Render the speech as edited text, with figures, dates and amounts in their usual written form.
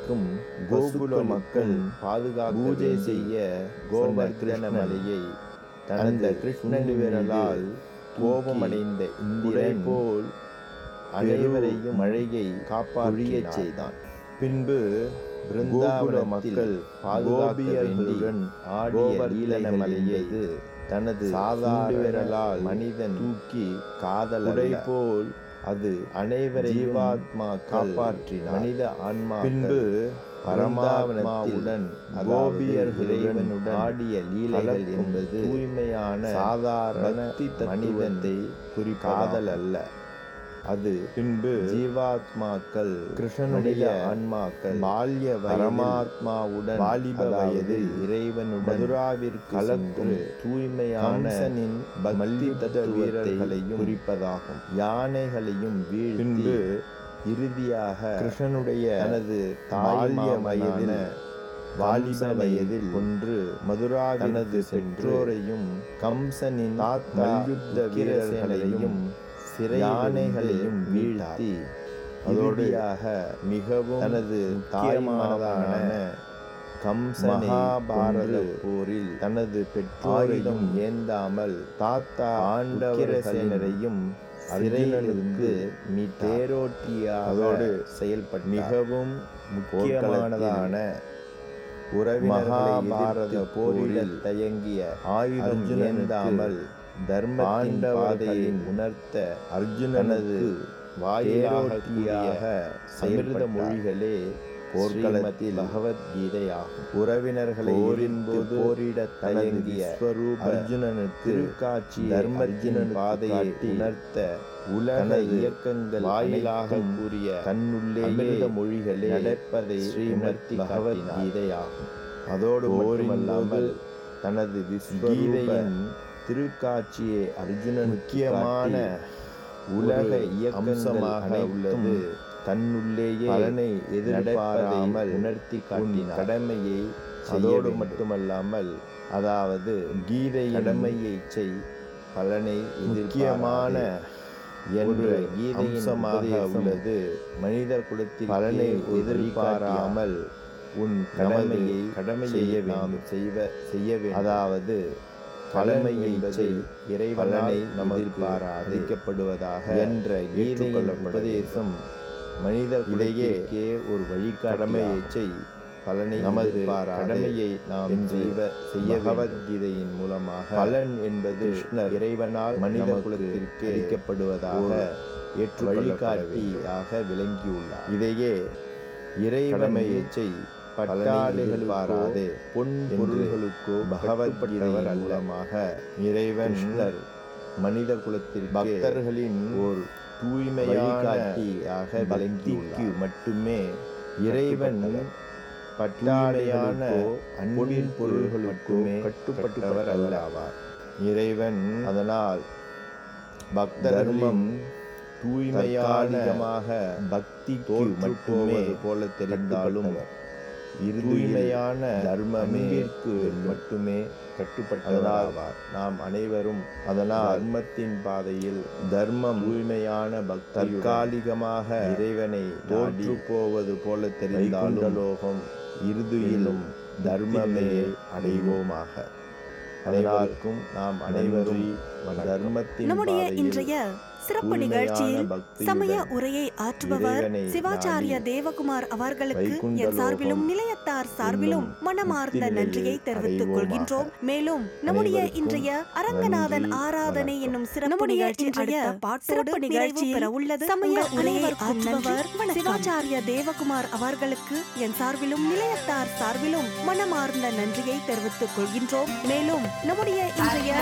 வசிக்கும் கோகுல மக்கள் பாதுகாக்க பூஜை செய்ய கோவர்தன மலையை தனது கிருஷ்ணன் விரலால் கோபமடைந்த இந்திரன் போல் அனைவரையும் மழையை காப்பாற்றியச் செய்தான். பின்பு பிருந்தாவன மக்கள் பாதுகாப்பியர்களுடன் ஆடிய லீலன மலையை தனது சாதாரண விரலால் மனிதன் தூக்கி காதலை போல் அது அனைவரையும் ஜீவாத்மா காப்பாற்றின மனித ஆன்மா. பின்பு பரமாத்மாவுடன் கோபியர்களுடன் ஆடிய லீலைகள் என்பது தூய்மையான சாதாரண மனிதனை காதல் அல்ல. அது பின்பு ஜீவாத்மாக்கள் கிருஷ்ணனுடைய ஆன்மாக்கள் பால்ய பரமாத்மாவுடன் வாலிப வயதில் இறைவனுடன் மதுராவிற்கு கலக்கும் தூய்மையான பக்தி தத்துவ வீரர்களையும் குறிப்பதாகும். யானைகளையும் வீழ்த்தி இறுதியாக கிருஷ்ணனுடைய தனது தாழ்ய வயதில் வாலிப வயதில் ஒன்று மதுரா தனது பெற்றோரையும் கம்சனின் மல்யுத்த வீரர்களையும் யானைகளையும் வீழ்த்தி அதோடியாக மிகவும் தனது தாய்மானதான கம்சனை மகாபாரத போரில் தனது பெற்றோரையும் ஏந்தாமல் தாத்தா ஆண்டவரசேனரையும் சிறையிலிருந்து தேரோட்டியாரோடு செயல்பட்ட மிகவும் முக்கியமானதான மகாபாரத போரில் தயங்கிய ஆயுதம் ஏந்தாமல் தர்மத்தின் பாதையை உணர்த்த அர்ஜுனனது வாயிலாக செயல்பட்ட மொழிகளே போர்க்களத்தில் பகவத்கீதையாகும். உறவினர்களை போரின்போது போரிட தயங்கிய அர்ஜுனனுக்கு திருக்காட்சி தர்மத்தின் பாதையை உணர்த்த உலக இயக்கங்கள் வாயிலாக கூறிய தன்னுள்ளே அமிர்த மொழிகளே நடப்பதை ஸ்ரீமத் பகவத்கீதையாகும். அதோடு மட்டுமல்லாமல் தனது விஸ்வரூபன் திருக்காட்சியை அர்ஜுனன் முக்கியமான உலக இயக்கமாக உள்ளது தன்னுள்ளேயே பலனை எதிர்பாராமல் உணர்த்தி காட்டினார். கடமையை அதோடு மட்டுமல்லாமல் அதாவது கீதை கடமையை செய் பலனை முக்கியமான என்ற கீதையின்சமாக உள்ளது. மனித குலத்தில் பலனை எதிர்பாராமல் உன் கடமை செய்ய வேண்டும். அதாவது கடமையை இறைவனை நமக்கு அதிக்கப்படுவதாக என்ற கீதையின் உபதேசம் மனித இடையே ஒரு வழி கடமையை செய் பலனை நமது கடமையை நாம் செய்ய பகவத்கீதையின் மூலமாக பலன் என்பது இறைவனால் மனித குலத்திற்கு அளிக்கப்படுவதாக ஏற்று வழிகாட்டியாக விளங்கியுள்ளார். இதையே இறைவனையை செய் பட்டாடைகள் வாராதே பொன் பொருள்களுக்கோ பகவத்கீதையின் மூலமாக இறைவன் மனித குலத்தில் பக்தர்களின் ஒரு தூய்மையாட்டியாக விளங்கிக்கு மட்டுமே இறைவன் பட்டாடையான அன்பின் பொருள்களுக்குமே கட்டுப்பட்டவர் அல்லவார். இறைவன் அதனால் பக்தர்களின் தூய்மையானமாக பக்திக்கு மட்டுமே போல தெரிந்தாலும் தூய்மையான தர்மத்திற்கு மட்டுமே கட்டுப்பட்டவராவார். நாம் அனைவரும் அதனால் தர்மத்தின் பாதையில் தர்மம் தூய்மையான தற்காலிகமாக இறைவனை தோற்று போவது போல தெரிந்தாலும் லோகம் இறுதியிலும் தர்மமே அடைவோமாக. அதனால்க்கும் நாம் அனைவரும் தர்மத்தின் நம்முடைய இன்றைய சிறப்பு நிகழ்ச்சியில் சமய உரையை ஆற்றுபவர் சிவாச்சாரிய தேவகுமார் அவர்களுக்கு என் சார்பிலும் நிலையத்தார் சார்பிலும் மனமார்ந்த நன்றியை தெரிவித்துக் கொள்கின்றோம். மேலும் நம்முடைய இன்றைய அரங்கநாதன் ஆராதனை என்னும் சிறப்பு நிகழ்ச்சியுடைய சிறப்பு நிகழ்ச்சி பெற உள்ளது. சமய உரையை ஆற்றுபவர் சிவாச்சாரிய தேவகுமார் அவர்களுக்கு என் சார்பிலும் நிலையத்தார் சார்பிலும் மனமார்ந்த நன்றியை தெரிவித்துக் கொள்கின்றோம். மேலும் நம்முடைய இன்றைய